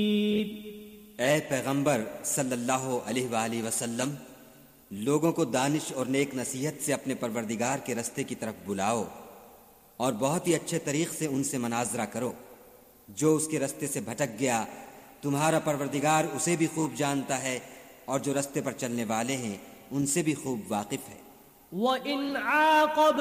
ए पैगंबर सल्लल्लाहु अलैहि वसल्लम, लोगों को दानिश और नेक नसीहत से अपने परवरदिगार के रस्ते की तरफ बुलाओ और बहुत ही अच्छे तरीक़ से उनसे मनाजरा करो। जो उसके रस्ते से भटक गया तुम्हारा परवरदिगार उसे भी खूब जानता है और जो रस्ते पर चलने वाले हैं उनसे भी खूब वाकिफ है।